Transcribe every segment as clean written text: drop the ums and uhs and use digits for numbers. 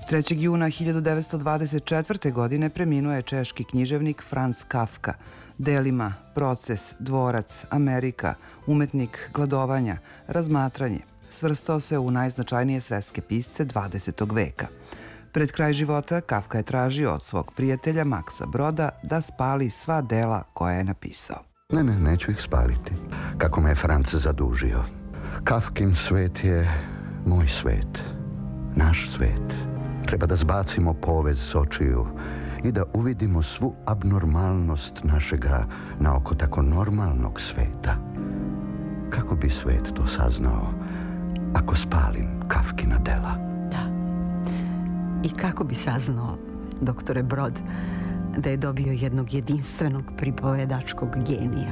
3. juna 1924. godine preminuo je češki književnik Franz Kafka. Delima Proces, Dvorac, Amerika, Umetnik gladovanja, Razmatranje svrstao se u najznačajnije svetske pisce 20. veka. Pred kraj života Kafka je tražio od svog prijatelja Maksa Broda da spali sva dela koja je napisao. Ne, neću ih spaliti. Kako me je Franc zadužio. Kafkin svet je moj svet. Naš svet. Treba da zbacimo povez s očiju i da uvidimo svu abnormalnost našega naoko tako normalnog sveta. Kako bi svet to saznao ako spalim Kafkina dela? Da. I kako bi saznao, doktore Brod, da je dobio jednog jedinstvenog pripovedačkog genija?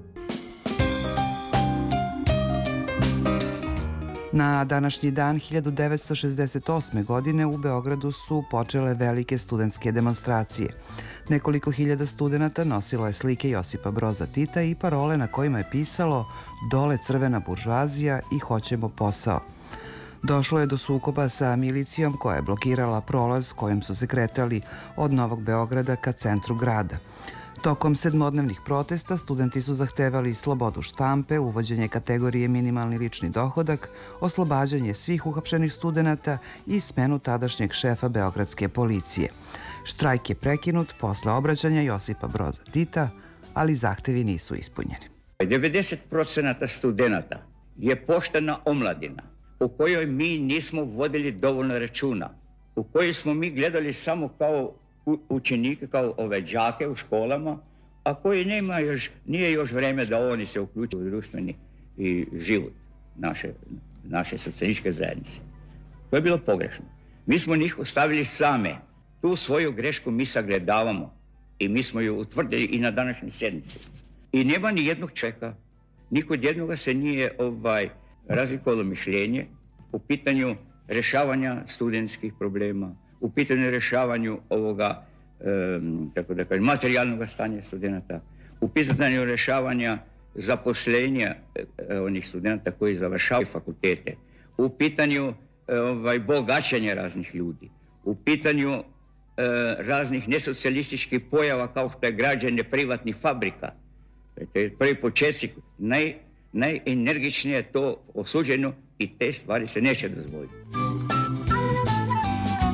Na današnji dan 1968. godine u Beogradu su počele velike studentske demonstracije. Nekoliko hiljada studenata nosilo je slike Josipa Broza Tita i parole na kojima je pisalo "Dole crvena buržoazija" i "Hoćemo posao". Došlo je do sukoba sa milicijom koja je blokirala prolaz kojim su se kretali od Novog Beograda ka centru grada. Tokom sedmodnevnih protesta studenti su zahtevali slobodu štampe, uvođenje kategorije minimalni lični dohodak, oslobađanje svih uhapšenih studenata i smenu tadašnjeg šefa beogradske policije. Štrajk je prekinut posle obraćanja Josipa Broza Tita, ali zahtevi nisu ispunjeni. 90% studenata je poštena omladina u kojoj mi nismo vodili dovoljno računa, u kojoj smo mi gledali samo kao učenike, kao ove đake u školama, a koji nije još vreme da oni se uključuju u društveni i život naše socijalističke zajednice. To je bilo pogrešno. Mi smo njih ostavili same. Tu svoju grešku mi sagledavamo i mi smo ju utvrdili i na današnjoj sjednici. I nema ni jednog čeka, nikod jednoga se nije razlikovalo mišljenje u pitanju rješavanja studentskih problema, u pitanju rješavanju ovoga, kako da kažem, materijalnog stanja studenata, u pitanju rješavanja zaposlenja onih studenta koji završavaju fakultete, u pitanju bogaćenja raznih ljudi, u pitanju raznih nesocijalističkih pojava kao što je građenje privatnih fabrika. To je prvi početci, najenergičnije je to osuđeno i te stvari se neće dozvoliti.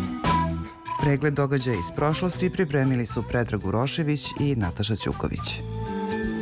Pregled događaja iz prošlosti pripremili su Predrag Urošević i Nataša Ćuković.